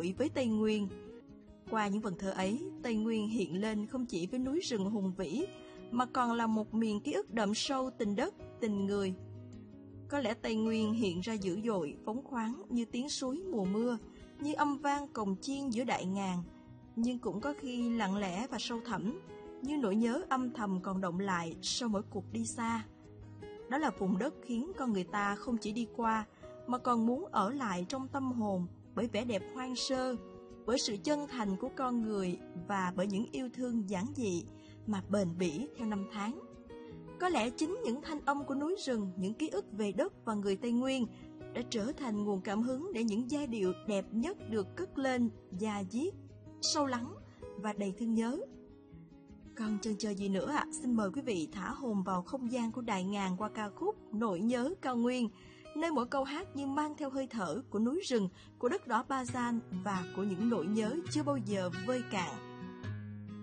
dội với Tây Nguyên. Qua những vần thơ ấy, Tây Nguyên hiện lên không chỉ với núi rừng hùng vĩ, mà còn là một miền ký ức đậm sâu tình đất, tình người. Có lẽ Tây Nguyên hiện ra dữ dội, phóng khoáng như tiếng suối mùa mưa, như âm vang cồng chiên giữa đại ngàn, nhưng cũng có khi lặng lẽ và sâu thẳm, như nỗi nhớ âm thầm còn động lại sau mỗi cuộc đi xa. Đó là vùng đất khiến con người ta không chỉ đi qua, mà còn muốn ở lại trong tâm hồn bởi vẻ đẹp hoang sơ, bởi sự chân thành của con người và bởi những yêu thương giản dị mà bền bỉ theo năm tháng. Có lẽ chính những thanh âm của núi rừng, những ký ức về đất và người Tây Nguyên đã trở thành nguồn cảm hứng để những giai điệu đẹp nhất được cất lên da diết, sâu lắng và đầy thương nhớ. Còn chần chờ gì nữa ạ? Xin mời quý vị thả hồn vào không gian của Đại Ngàn qua ca khúc Nỗi nhớ cao nguyên, nơi mỗi câu hát như mang theo hơi thở của núi rừng, của đất đỏ Ba Gian và của những nỗi nhớ chưa bao giờ vơi cạn.